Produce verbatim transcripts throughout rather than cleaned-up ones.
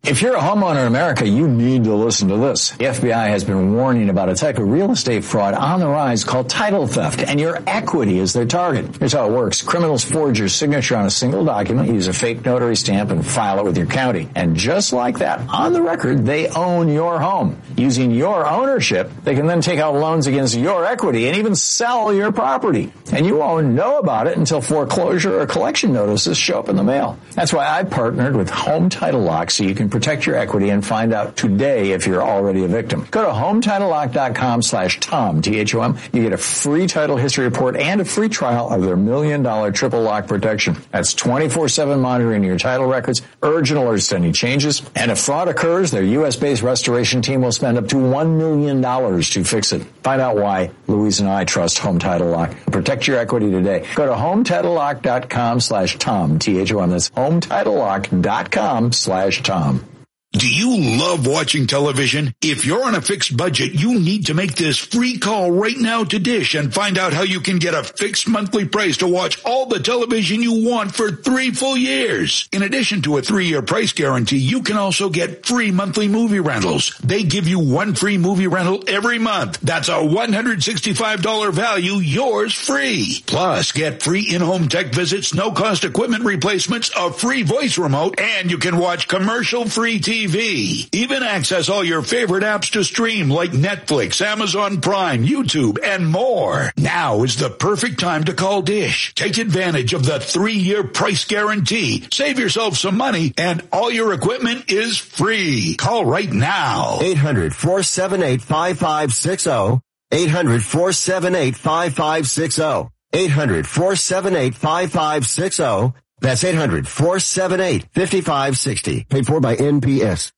If you're a homeowner in America, you need to listen to this. The F B I has been warning about a type of real estate fraud on the rise called title theft, and your equity is their target. Here's how it works. Criminals forge your signature on a single document, use a fake notary stamp, and file it with your county. And just like that, on the record, they own your home. Using your ownership, they can then take out loans against your equity and even sell your property. And you won't know about it until foreclosure or collection notices show up in the mail. That's why I partnered with Home Title Lock so you can protect your equity and find out today if you're already a victim. Go to home title lock dot com slash Tom, T H O M. You get a free title history report and a free trial of their million dollar triple lock protection. That's twenty-four seven monitoring your title records, urgent alerts to any changes. And if fraud occurs, their U S based restoration team will spend up to one million dollars to fix it. Find out why Louise and I trust Home Title Lock. Protect your equity today. Go to home title lock dot com slash Tom, T H O M. That's home title lock dot com slash Tom. Do you love watching television? If you're on a fixed budget, you need to make this free call right now to Dish and find out how you can get a fixed monthly price to watch all the television you want for three full years. In addition to a three-year price guarantee, you can also get free monthly movie rentals. They give you one free movie rental every month. That's a one hundred sixty-five dollars value, yours free. Plus, get free in-home tech visits, no-cost equipment replacements, a free voice remote, and you can watch commercial-free T V. Even access all your favorite apps to stream like Netflix, Amazon Prime, YouTube, and more. Now is the perfect time to call Dish. Take advantage of the three-year price guarantee. Save yourself some money, and all your equipment is free. Call right now. eight hundred, four seven eight, five five six zero. eight hundred, four seven eight, five five six zero. eight hundred, four seven eight, five five six zero. That's eight hundred, four seven eight, five five six zero. Paid for by N P S.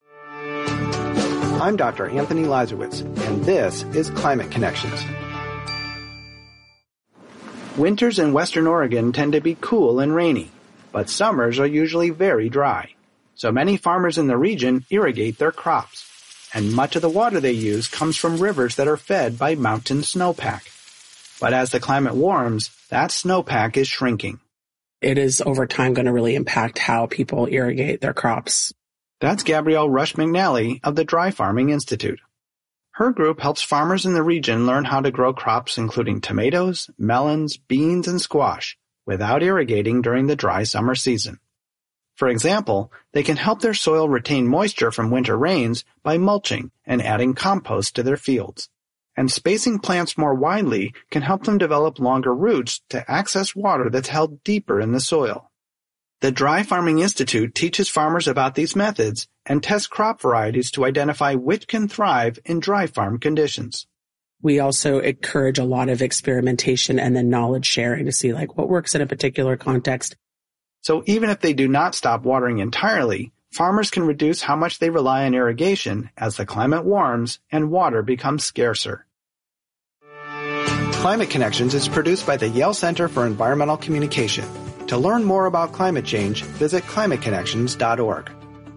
I'm Doctor Anthony Lazarowitz, and this is Climate Connections. Winters in Western Oregon tend to be cool and rainy, but summers are usually very dry. So many farmers in the region irrigate their crops, and much of the water they use comes from rivers that are fed by mountain snowpack. But as the climate warms, that snowpack is shrinking. It is over time going to really impact how people irrigate their crops. That's Gabrielle Rush McNally of the Dry Farming Institute. Her group helps farmers in the region learn how to grow crops including tomatoes, melons, beans, and squash without irrigating during the dry summer season. For example, they can help their soil retain moisture from winter rains by mulching and adding compost to their fields. And spacing plants more widely can help them develop longer roots to access water that's held deeper in the soil. The Dry Farming Institute teaches farmers about these methods and tests crop varieties to identify which can thrive in dry farm conditions. We also encourage a lot of experimentation and then knowledge sharing to see like what works in a particular context. So even if they do not stop watering entirely, farmers can reduce how much they rely on irrigation as the climate warms and water becomes scarcer. Climate Connections is produced by the Yale Center for Environmental Communication. To learn more about climate change, visit climate connections dot org.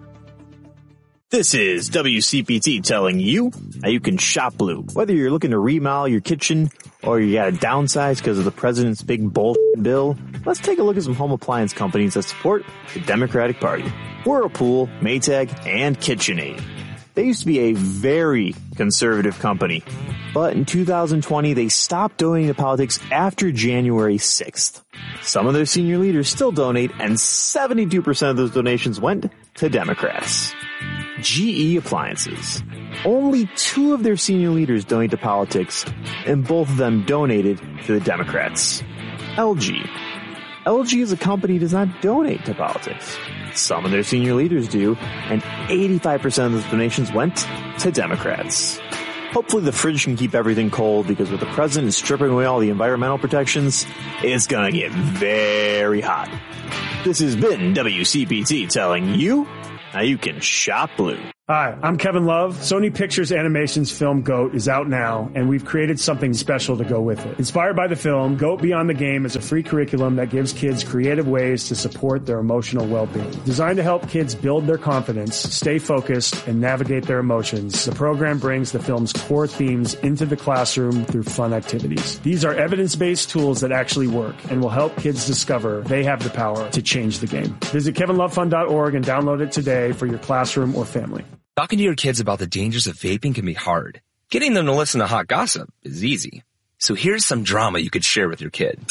This is W C P T telling you how you can shop blue. Whether you're looking to remodel your kitchen or you got to downsize because of the president's big bullshit bill, let's take a look at some home appliance companies that support the Democratic Party. Whirlpool, Maytag, and KitchenAid. They used to be a very conservative company, but in two thousand twenty, they stopped donating to politics after January sixth. Some of their senior leaders still donate, and seventy-two percent of those donations went to Democrats. G E Appliances. Only two of their senior leaders donate to politics, and both of them donated to the Democrats. L G. L G as a company does not donate to politics. Some of their senior leaders do, and eighty-five percent of those donations went to Democrats. Hopefully the fridge can keep everything cold, because with the president stripping away all the environmental protections, it's gonna get very hot. This has been W C P T telling you how you can shop blue. Hi, I'm Kevin Love. Sony Pictures Animation's film GOAT is out now, and we've created something special to go with it. Inspired by the film, GOAT Beyond the Game is a free curriculum that gives kids creative ways to support their emotional well-being. Designed to help kids build their confidence, stay focused, and navigate their emotions, the program brings the film's core themes into the classroom through fun activities. These are evidence-based tools that actually work and will help kids discover they have the power to change the game. Visit kevin love fund dot org and download it today for your classroom or family. Talking to your kids about the dangers of vaping can be hard. Getting them to listen to hot gossip is easy. So here's some drama you could share with your kid.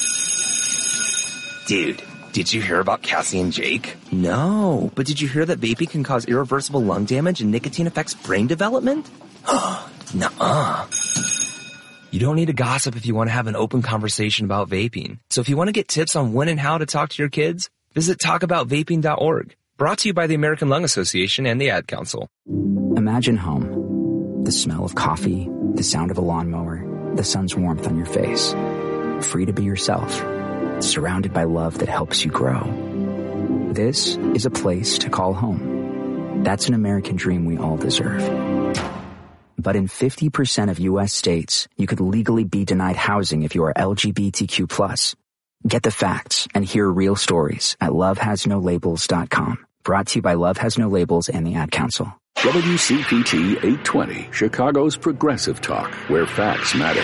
Dude, did you hear about Cassie and Jake? No, but did you hear that vaping can cause irreversible lung damage and nicotine affects brain development? Nuh-uh. You don't need to gossip if you want to have an open conversation about vaping. So if you want to get tips on when and how to talk to your kids, visit talk about vaping dot org. Brought to you by the American Lung Association and the Ad Council. Imagine home. The smell of coffee, the sound of a lawnmower, the sun's warmth on your face. Free to be yourself. Surrounded by love that helps you grow. This is a place to call home. That's an American dream we all deserve. But in fifty percent of U S states, you could legally be denied housing if you are L G B T Q plus. Get the facts and hear real stories at love has no labels dot com. Brought to you by Love Has No Labels and the Ad Council. W C P T eight twenty, Chicago's progressive talk, where facts matter.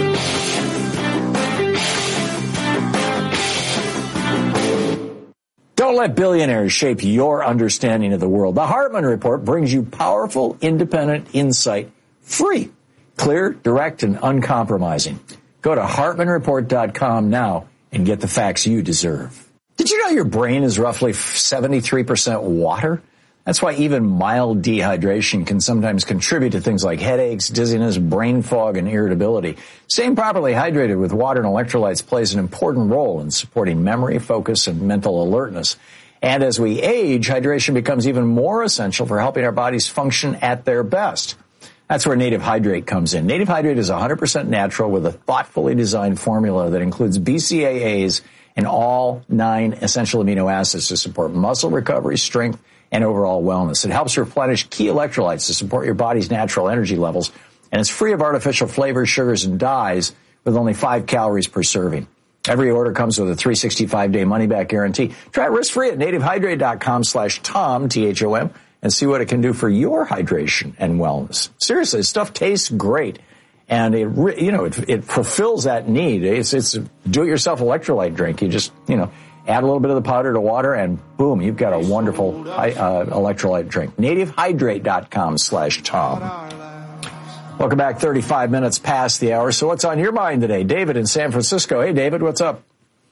Don't let billionaires shape your understanding of the world. The Hartman Report brings you powerful, independent insight, free, clear, direct, and uncompromising. Go to hartman report dot com now and get the facts you deserve. Did you know your brain is roughly seventy-three percent water? That's why even mild dehydration can sometimes contribute to things like headaches, dizziness, brain fog, and irritability. Staying properly hydrated with water and electrolytes plays an important role in supporting memory, focus, and mental alertness. And as we age, hydration becomes even more essential for helping our bodies function at their best. That's where Native Hydrate comes in. Native Hydrate is one hundred percent natural with a thoughtfully designed formula that includes B C A As and all nine essential amino acids to support muscle recovery, strength, and overall wellness. It helps replenish key electrolytes to support your body's natural energy levels, and it's free of artificial flavors, sugars, and dyes with only five calories per serving. Every order comes with a three hundred sixty-five day money-back guarantee. Try it risk-free at native hydrate dot com slash Tom, T H O M, and see what it can do for your hydration and wellness. Seriously, this stuff tastes great, and it, you know, it, it fulfills that need. It's, it's a do-it-yourself electrolyte drink. You just, you know, add a little bit of the powder to water, and boom, you've got a wonderful uh, electrolyte drink. native hydrate dot com slash Tom. Welcome back, thirty-five minutes past the hour. So what's on your mind today? David in San Francisco. Hey, David, what's up?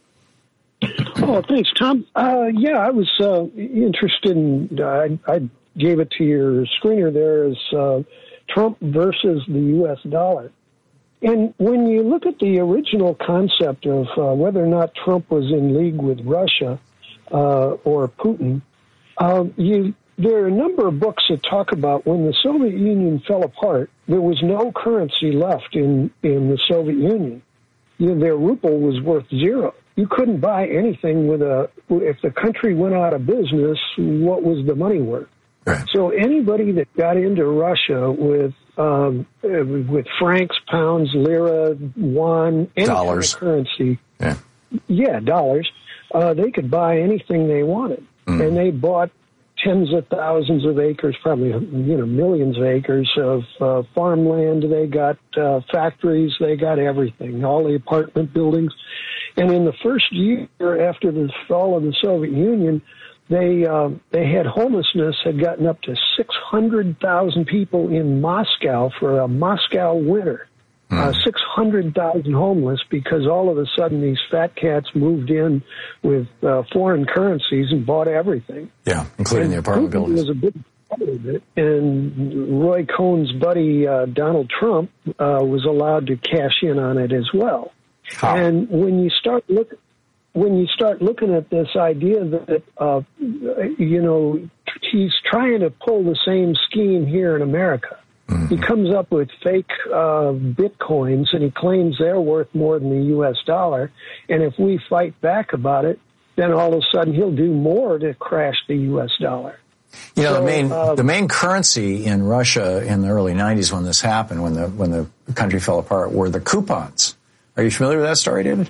Oh, thanks, Tom. Uh, yeah, I was uh, interested in, uh, I, I gave it to your screener there as uh, Trump versus the U S dollar. And when you look at the original concept of uh, whether or not Trump was in league with Russia uh, or Putin, uh, you, there are a number of books that talk about when the Soviet Union fell apart, there was no currency left in, in the Soviet Union. You know, their ruble was worth zero. You couldn't buy anything with a, if the country went out of business, what was the money worth? Right. So anybody that got into Russia with um, with francs, pounds, lira, yuan, any dollars, kind of currency, yeah, yeah, dollars, uh, they could buy anything they wanted, mm. and they bought tens of thousands of acres, probably you know millions of acres of uh, farmland. They got uh, factories, they got everything, all the apartment buildings. And in the first year after the fall of the Soviet Union, they uh, they had homelessness had gotten up to six hundred thousand people in Moscow for a Moscow winter. Mm. Uh, six hundred thousand homeless because all of a sudden these fat cats moved in with uh, foreign currencies and bought everything. Yeah, including and the apartment Putin buildings. was a big part of it. And Roy Cohn's buddy uh, Donald Trump uh, was allowed to cash in on it as well. How? And when you start look, when you start looking at this idea that uh, you know he's trying to pull the same scheme here in America, mm-hmm. he comes up with fake uh, bitcoins and he claims they're worth more than the U S dollar. And if we fight back about it, then all of a sudden he'll do more to crash the U S dollar. You know, so, the main uh, the main currency in Russia in the early nineties when this happened, when the when the country fell apart, were the coupons. Are you familiar with that story, David?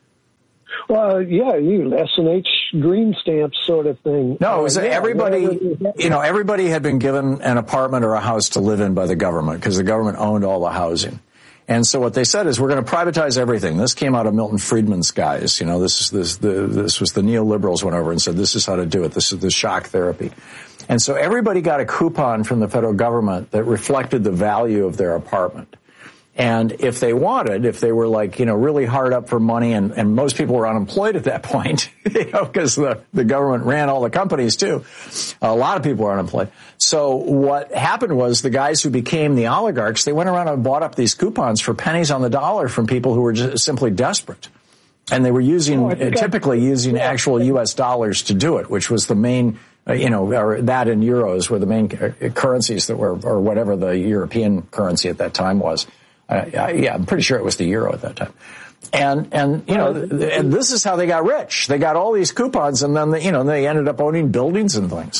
Well, yeah, you S and H green stamps sort of thing. No, it was uh, yeah, everybody, you know, everybody had been given an apartment or a house to live in by the government because the government owned all the housing. And so what they said is we're going to privatize everything. This came out of Milton Friedman's guys. You know, this is this the this was the neoliberals went over and said this is how to do it. This is the shock therapy. And so everybody got a coupon from the federal government that reflected the value of their apartment. And if they wanted, if they were like, you know, really hard up for money, and, and most people were unemployed at that point, you know, because the, the government ran all the companies too. A lot of people were unemployed. So what happened was the guys who became the oligarchs, they went around and bought up these coupons for pennies on the dollar from people who were just simply desperate. And they were using, oh, uh, typically I, using yeah. actual U S dollars to do it, which was the main, uh, you know, or that and euros were the main currencies that were, or whatever the European currency at that time was. Uh, yeah, I'm pretty sure it was the euro at that time. And, and, you know, and this is how they got rich. They got all these coupons and then, they, you know, they ended up owning buildings and things.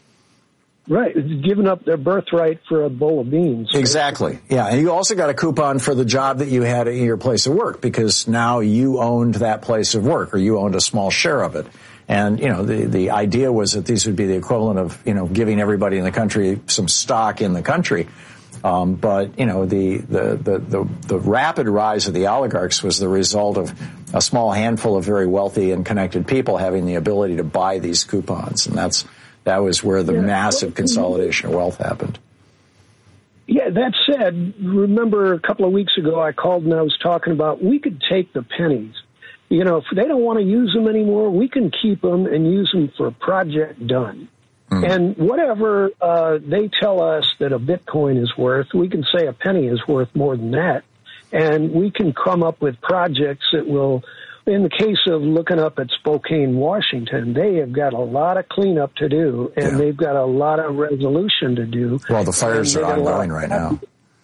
Right. Giving up their birthright for a bowl of beans. Exactly. Yeah. And you also got a coupon for the job that you had at your place of work because now you owned that place of work or you owned a small share of it. And, you know, the, the idea was that these would be the equivalent of, you know, giving everybody in the country some stock in the country. Um, but, you know, the, the, the, the, the rapid rise of the oligarchs was the result of a small handful of very wealthy and connected people having the ability to buy these coupons. And that's, that was where the yeah. massive consolidation of wealth happened. Yeah, that said, remember a couple of weeks ago I called and I was talking about we could take the pennies. You know, if they don't want to use them anymore, we can keep them and use them for a project done. Mm. And whatever uh, they tell us that a Bitcoin is worth, we can say a penny is worth more than that. And we can come up with projects that will, in the case of looking up at Spokane, Washington, they have got a lot of cleanup to do, and yeah. they've got a lot of resolution to do. Well, the fires are ongoing right now.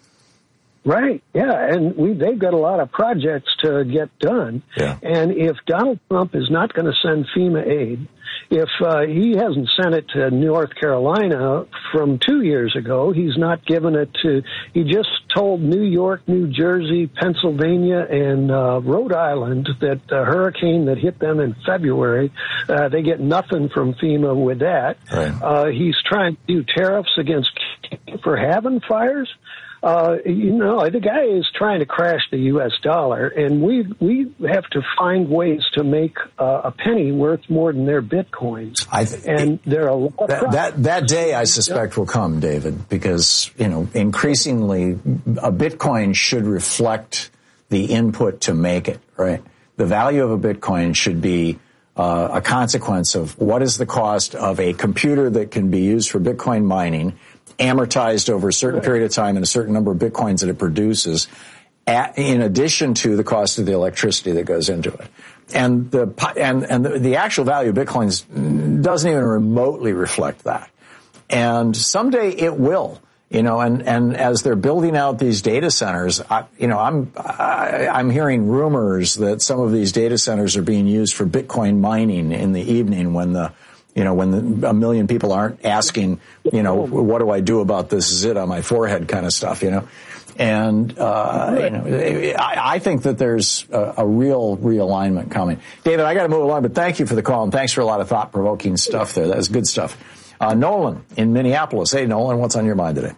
Right, yeah, and we they've got a lot of projects to get done. Yeah. And if Donald Trump is not going to send FEMA aid, if uh, he hasn't sent it to North Carolina from two years ago, he's not given it to, he just told New York, New Jersey, Pennsylvania, and uh, Rhode Island that the hurricane that hit them in February, uh, they get nothing from FEMA with that. Right. Uh, he's trying to do tariffs against for having fires. Uh, you know, the guy is trying to crash the U S dollar, and we we have to find ways to make uh, a penny worth more than their bitcoins. I th- and there are a lot of that, that that day, I suspect, will come, David, because you know, increasingly, a bitcoin should reflect the input to make it. Right, the value of a bitcoin should be uh, a consequence of what is the cost of a computer that can be used for Bitcoin mining, amortized over a certain period of time and a certain number of bitcoins that it produces, at, in addition to the cost of the electricity that goes into it. And the and and the, the actual value of bitcoins doesn't even remotely reflect that. And someday it will, you know. And and as they're building out these data centers, I, you know, I'm I, I'm hearing rumors that some of these data centers are being used for Bitcoin mining in the evening when the You know, when the, a million people aren't asking, you know, what do I do about this zit on my forehead kind of stuff, you know. And, uh, you know, I, I think that there's a, a real realignment coming. David, I got to move along, but thank you for the call, and thanks for a lot of thought-provoking stuff there. That was good stuff. Uh, Nolan in Minneapolis. Hey, Nolan, what's on your mind today?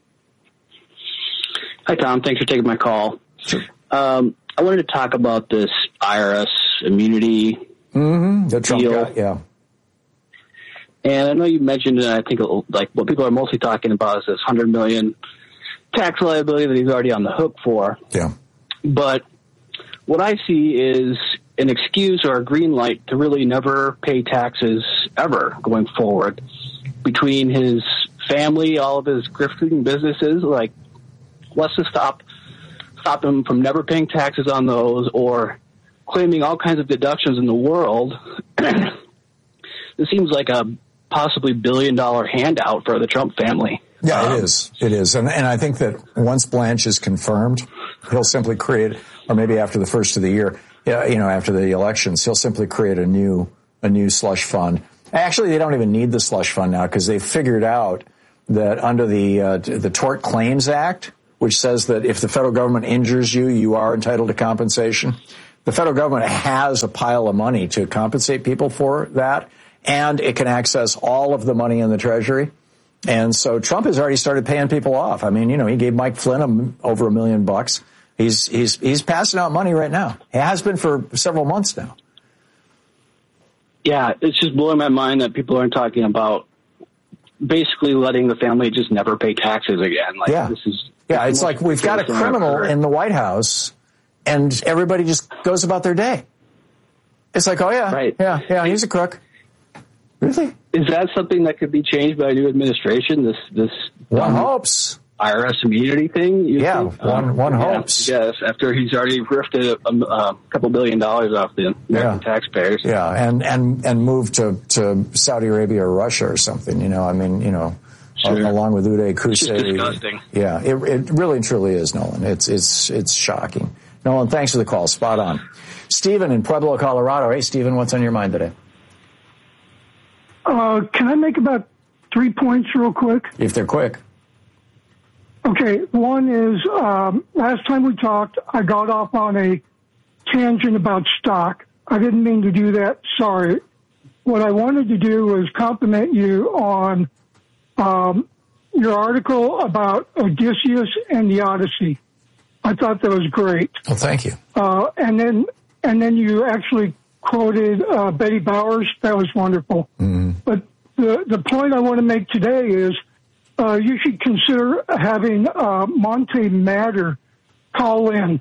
Hi, Tom. Thanks for taking my call. Sure. Um, I wanted to talk about this I R S immunity mm-hmm. the Trump deal. Guy, yeah. And I know you mentioned, uh, I think, like what people are mostly talking about is this one hundred million dollars tax liability that he's already on the hook for. Yeah. But what I see is an excuse or a green light to really never pay taxes ever going forward. Between his family, all of his grifting businesses, like, let's just stop, stop him from never paying taxes on those or claiming all kinds of deductions in the world. This seems like a possibly billion dollar handout for the Trump family. Yeah, um, it is. It is. And, and I think that once Blanche is confirmed, he'll simply create, or maybe after the first of the year, you know, after the elections, he'll simply create a new, a new slush fund Actually, they don't even need the slush fund now because they've figured out that under the uh, the Tort Claims Act, which says that if the federal government injures you, you are entitled to compensation. The federal government has a pile of money to compensate people for that, and it can access all of the money in the Treasury. And so Trump has already started paying people off. I mean, you know, he gave Mike Flynn a, over a million bucks. He's he's he's passing out money right now. He has been for several months now. Yeah, it's just blowing my mind that people aren't talking about basically letting the family just never pay taxes again. Like, yeah, this is yeah. It's like we've got a criminal in the White House, and everybody just goes about their day. It's like, oh yeah, right. yeah, yeah. He's a crook. Really? Is that something that could be changed by a new administration? This this one hopes I R S immunity thing. You yeah, think? one um, one yeah, hopes. Yes, after he's already rifted a, a couple billion dollars off the American yeah. taxpayers. Yeah, and and and moved to to Saudi Arabia or Russia or something. You know, I mean, you know, sure. along with Uday Qusay. It's just disgusting. Yeah, it it really and truly is, Nolan. It's it's it's shocking. Nolan, thanks for the call. Spot on. Stephen in Pueblo, Colorado. Hey, Stephen, what's on your mind today? Uh, can I make about three points real quick? If they're quick. Okay, one is, um, last time we talked, I got off on a tangent about stock. I didn't mean to do that. Sorry. What I wanted to do was compliment you on um, your article about Odysseus and the Odyssey. I thought that was great. Well, thank you. Uh, and then, and then you actually quoted uh, Betty Bowers. That was wonderful. Mm-hmm. But the the point I want to make today is uh, you should consider having uh, Monte Matter call in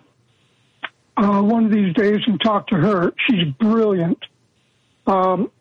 uh, one of these days and talk to her. She's brilliant. Um,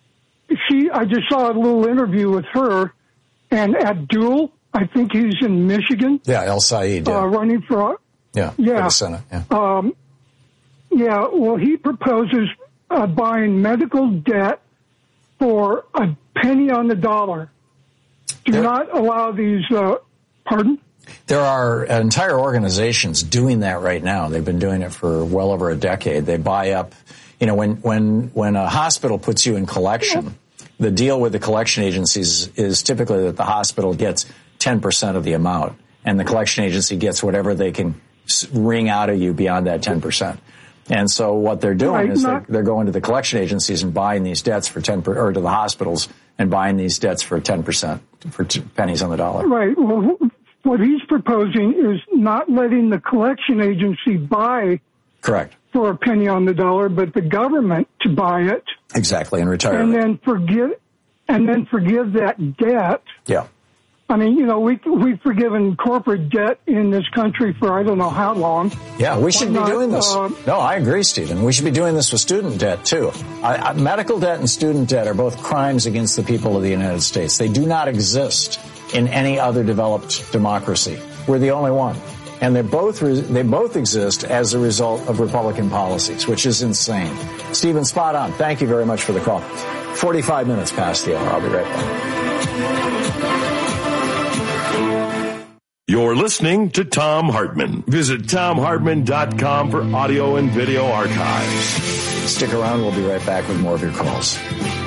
she, I just saw a little interview with her and Abdul. I think he's in Michigan. Yeah, El Said. Yeah. Uh, running for yeah, yeah, for the Senate. Yeah. Um, yeah. Well, he proposes uh, buying medical debt for a penny on the dollar. Do there, not allow these. Uh, pardon? There are entire organizations doing that right now. They've been doing it for well over a decade. They buy up. You know, when when when a hospital puts you in collection, the deal with the collection agencies is typically that the hospital gets ten percent of the amount, and the collection agency gets whatever they can wring out of you beyond that ten percent. And so what they're doing right, is not, they're, they're going to the collection agencies and buying these debts for ten per, or to the hospitals and buying these debts for ten percent, for two pennies on the dollar. Right. Well, what he's proposing is not letting the collection agency buy. Correct. For a penny on the dollar, but the government to buy it. Exactly, and retire. And then forgive, and then forgive that debt. Yeah. I mean, you know, we, we've forgiven corporate debt in this country for I don't know how long. Yeah, we should Why be not, doing this. Uh, no, I agree, Stephen. We should be doing this with student debt, too. I, I, medical debt and student debt are both crimes against the people of the United States. They do not exist in any other developed democracy. We're the only one. And they both they both exist as a result of Republican policies, which is insane. Stephen, spot on. Thank you very much for the call. forty-five minutes past the hour. I'll be right back. You're listening to Thom Hartmann. Visit Thom Hartmann dot com for audio and video archives. Stick around. We'll be right back with more of your calls.